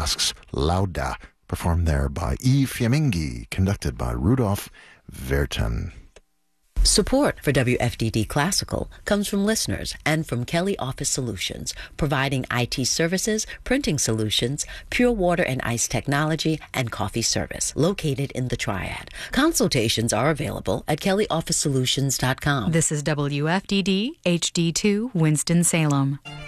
masks, Lauda, performed there by E. Fiammingi, conducted by Rudolf Verton. Support for WFDD Classical comes from listeners and from Kelly Office Solutions, providing IT services, printing solutions, pure water and ice technology, and coffee service, located in the Triad. Consultations are available at kellyofficesolutions.com. This is WFDD HD2 Winston-Salem.